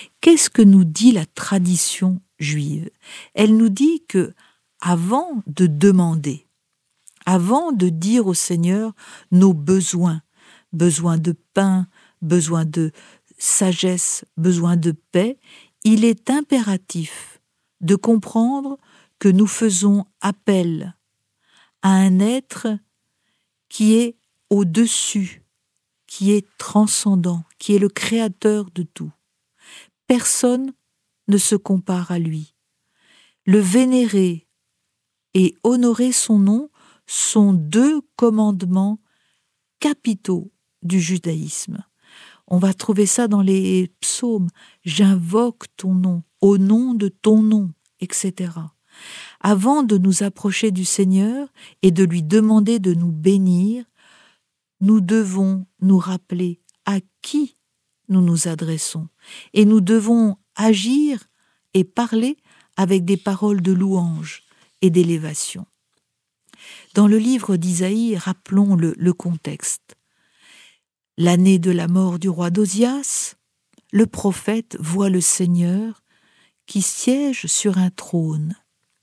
Qu'est-ce que nous dit la tradition juive? Elle nous dit que, avant de demander, avant de dire au Seigneur nos besoins, besoin de pain, besoin de sagesse, besoin de paix, il est impératif de comprendre que nous faisons appel à un être qui est au-dessus, qui est transcendant, qui est le créateur de tout. Personne ne se compare à lui. Le vénérer et honorer son nom sont deux commandements capitaux du judaïsme. On va trouver ça dans les psaumes. J'invoque ton nom, au nom de ton nom, etc. Avant de nous approcher du Seigneur et de lui demander de nous bénir, nous devons nous rappeler à qui nous nous adressons. Et nous devons agir et parler avec des paroles de louange et d'élévation. Dans le livre d'Isaïe, rappelons le contexte. L'année de la mort du roi d'Osias, le prophète voit le Seigneur qui siège sur un trône.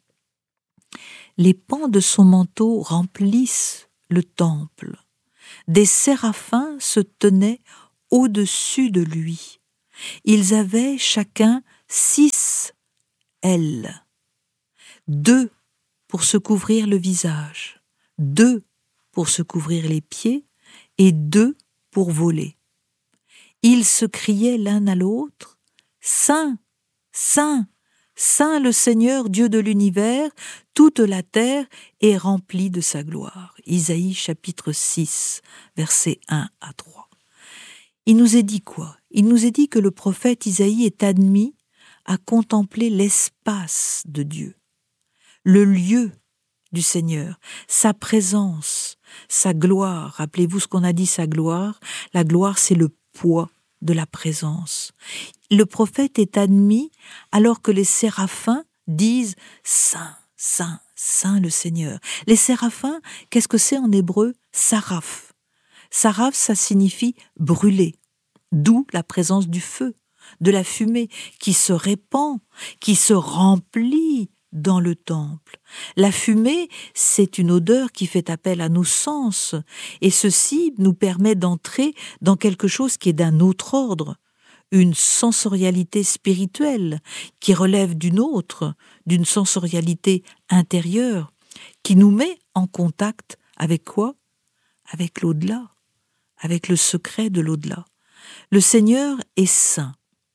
Les pans de son manteau remplissent le temple. Des séraphins se tenaient au-dessus de lui. Ils avaient chacun 6 ailes. 2 pour se couvrir le visage, 2 pour se couvrir les pieds et 2 pour voler. Ils se criaient l'un à l'autre, « Saint, Saint, Saint le Seigneur, Dieu de l'univers, toute la terre est remplie de sa gloire. » Isaïe chapitre 6, versets 1 à 3. Il nous est dit quoi? Il nous est dit que le prophète Isaïe est admis à contempler l'espace de Dieu, le lieu du Seigneur, sa présence, sa gloire. Rappelez-vous ce qu'on a dit, sa gloire. La gloire, c'est le poids de la présence. Le prophète est admis alors que les séraphins disent « Saint, Saint, Saint le Seigneur ». Les séraphins, qu'est-ce que c'est en hébreu? Saraph. Saraph, ça signifie brûler, d'où la présence du feu, de la fumée qui se répand, qui se remplit dans le temple. La fumée, c'est une odeur qui fait appel à nos sens, et ceci nous permet d'entrer dans quelque chose qui est d'un autre ordre, une sensorialité spirituelle qui relève d'une sensorialité intérieure, qui nous met en contact avec quoi? Avec l'au-delà, avec le secret de l'au-delà. Le Seigneur est saint.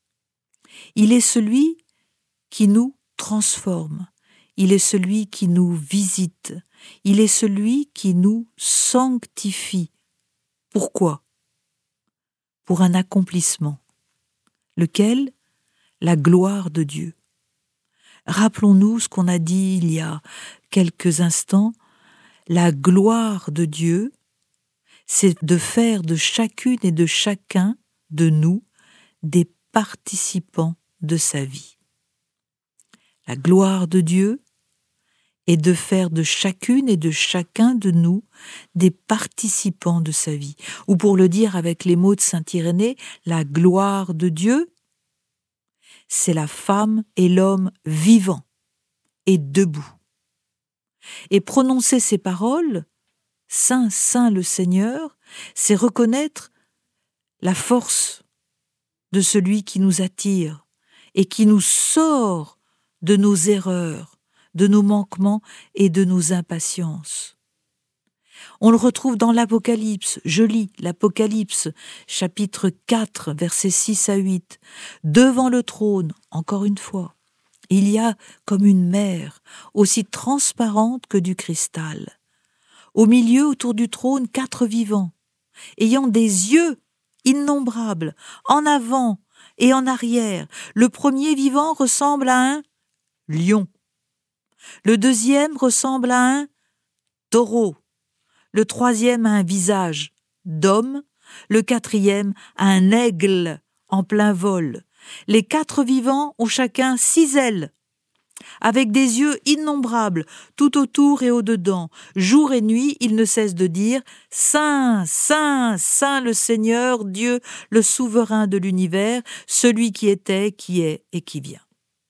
Il est celui qui nous transforme. Il est celui qui nous visite. Il est celui qui nous sanctifie. Pourquoi? Pour un accomplissement. Lequel? La gloire de Dieu. Rappelons-nous ce qu'on a dit il y a quelques instants. La gloire de Dieu, c'est de faire de chacune et de chacun de nous des participants de sa vie. La gloire de Dieu est de faire de chacune et de chacun de nous des participants de sa vie. Ou pour le dire avec les mots de saint Irénée, la gloire de Dieu, c'est la femme et l'homme vivant et debout. Et prononcer ces paroles, Saint, Saint le Seigneur, c'est reconnaître la force de celui qui nous attire et qui nous sort de nos erreurs, de nos manquements et de nos impatiences. On le retrouve dans l'Apocalypse. Je lis l'Apocalypse, chapitre 4, versets 6 à 8. Devant le trône, encore une fois, il y a comme une mer, aussi transparente que du cristal. Au milieu, autour du trône, 4 vivants, ayant des yeux innombrables, en avant et en arrière. Le premier vivant ressemble à un lion. Le deuxième ressemble à un taureau. Le troisième a un visage d'homme. Le quatrième a un aigle en plein vol. Les 4 vivants ont chacun 6 ailes. Avec des yeux innombrables, tout autour et au-dedans, jour et nuit, il ne cesse de dire « Saint, Saint, Saint le Seigneur, Dieu, le souverain de l'univers, celui qui était, qui est et qui vient. »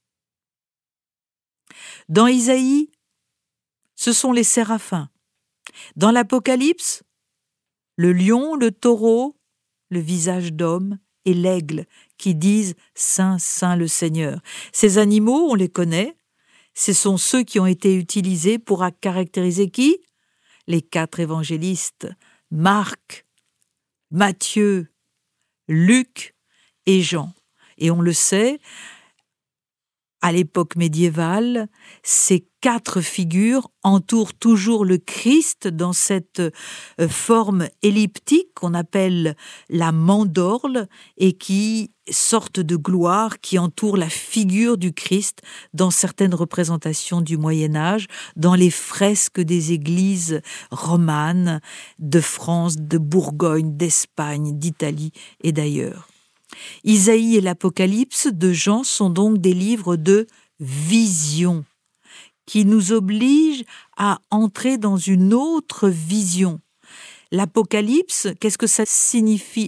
Dans Isaïe, ce sont les séraphins. Dans l'Apocalypse, le lion, le taureau, le visage d'homme et l'aigle qui disent « Saint, Saint le Seigneur ». Ces animaux, on les connaît, ce sont ceux qui ont été utilisés pour caractériser qui ? Les 4 évangélistes, Marc, Matthieu, Luc et Jean. Et on le sait, à l'époque médiévale, ces 4 figures entourent toujours le Christ dans cette forme elliptique qu'on appelle la mandorle et qui sorte de gloire, qui entoure la figure du Christ dans certaines représentations du Moyen-Âge, dans les fresques des églises romanes de France, de Bourgogne, d'Espagne, d'Italie et d'ailleurs. Isaïe et l'Apocalypse de Jean sont donc des livres de vision qui nous obligent à entrer dans une autre vision. L'Apocalypse, qu'est-ce que ça signifie?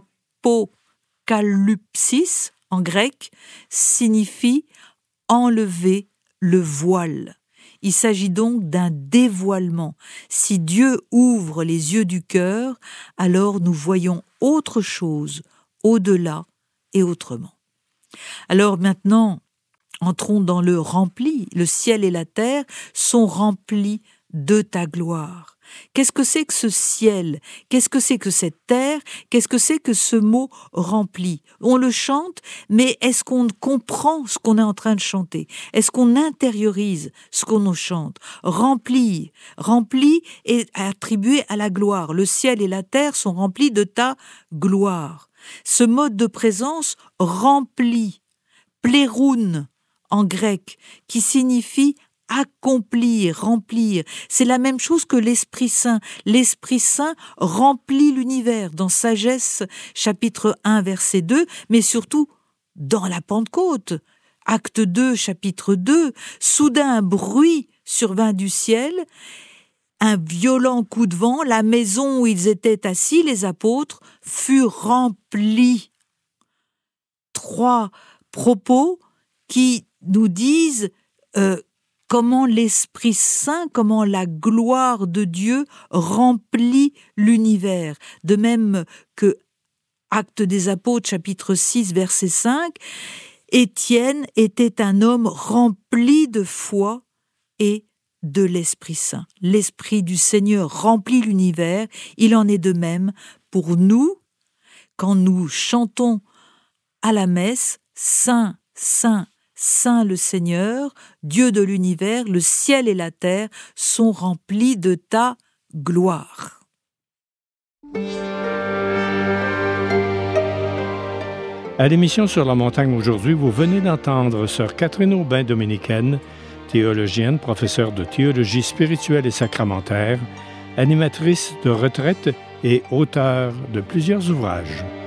Apocalypsis, en grec, signifie enlever le voile. Il s'agit donc d'un dévoilement. Si Dieu ouvre les yeux du cœur, alors nous voyons autre chose, au-delà et autrement. Alors maintenant, entrons dans le rempli. Le ciel et la terre sont remplis de ta gloire. Qu'est-ce que c'est que ce ciel? Qu'est-ce que c'est que cette terre? Qu'est-ce que c'est que ce mot rempli? On le chante, mais est-ce qu'on comprend ce qu'on est en train de chanter? Est-ce qu'on intériorise ce qu'on nous chante? Rempli est attribué à la gloire. Le ciel et la terre sont remplis de ta gloire. Ce mode de présence rempli, pléroun en grec, qui signifie accomplir, remplir. C'est la même chose que l'Esprit Saint. L'Esprit Saint remplit l'univers dans Sagesse, chapitre 1, verset 2, mais surtout dans la Pentecôte. Acte 2, chapitre 2, soudain un bruit survint du ciel, un violent coup de vent, la maison où ils étaient assis, les apôtres, fut remplie. 3 propos qui nous disent comment l'Esprit Saint, comment la gloire de Dieu remplit l'univers. De même que Actes des Apôtres, chapitre 6, verset 5, Étienne était un homme rempli de foi et de l'Esprit Saint. L'Esprit du Seigneur remplit l'univers. Il en est de même pour nous, quand nous chantons à la messe « Saint, Saint, Saint le Seigneur, Dieu de l'univers, le ciel et la terre sont remplis de ta gloire. » À l'émission Sur la montagne aujourd'hui, vous venez d'entendre Sœur Catherine Aubin, dominicaine, théologienne, professeure de théologie spirituelle et sacramentaire, animatrice de retraite et auteure de plusieurs ouvrages.